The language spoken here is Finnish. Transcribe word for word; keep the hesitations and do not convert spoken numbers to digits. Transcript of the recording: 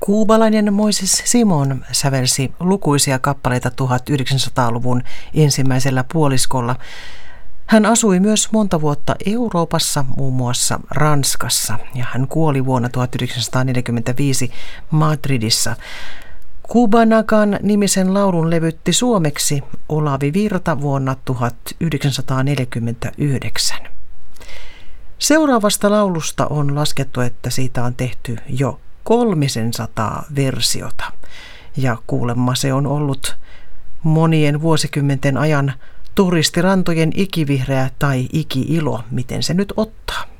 Kuubalainen Moises Simon sävelsi lukuisia kappaleita tuhatyhdeksänsataaluvun ensimmäisellä puoliskolla. Hän asui myös monta vuotta Euroopassa, muun muassa Ranskassa, ja hän kuoli vuonna tuhatyhdeksänsataaneljäkymmentäviisi Madridissa. Kubanakan nimisen laulun levytti suomeksi Olavi Virta vuonna tuhatyhdeksänsataaneljäkymmentäyhdeksän. Seuraavasta laulusta on laskettu, että siitä on tehty jo kolmisensataa versiota, ja kuulemma se on ollut monien vuosikymmenten ajan turistirantojen ikivihreä tai iki-ilo, miten se nyt ottaa.